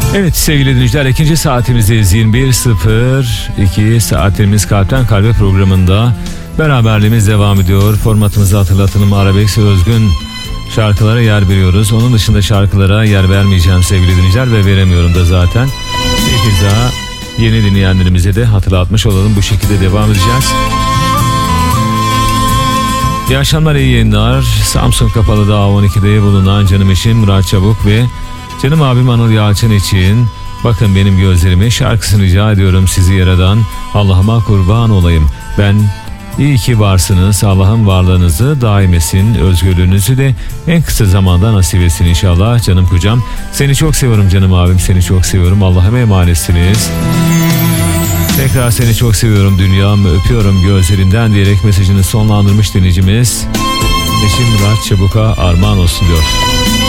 Evet sevgili dinleyiciler, ikinci saatimizdeyiz. 21.02 saatimiz Kalpten Kalbe programında beraberliğimiz devam ediyor. Formatımızı hatırlatalım, arabesk ve özgün şarkılara yer veriyoruz. Onun dışında şarkılara yer vermeyeceğim sevgili dinleyiciler ve veremiyorum da zaten. Bir kez daha yeni dinleyenlerimize de hatırlatmış olalım, bu şekilde devam edeceğiz. İyi akşamlar, iyi yayınlar. Samsun Kapalı Dağ 12'de bulunan canım eşim Murat Çabuk ve canım abim Anıl Yalçın için "Bakın Benim Gözlerime" şarkısını rica ediyorum sizi yaradan Allah'ıma kurban olayım. Ben iyi ki varsınız. Allah'ın varlığınızı daim etsin. Özgürlüğünüzü de en kısa zamanda nasip etsin inşallah. Canım kocam, seni çok seviyorum canım abim, seni çok seviyorum. Allah'a emanetsiniz. Tekrar seni çok seviyorum dünyam, öpüyorum gözlerinden diyerek mesajını sonlandırmış dinleyicimiz. Eşim Murat Çabuk'a armağan olsun diyor.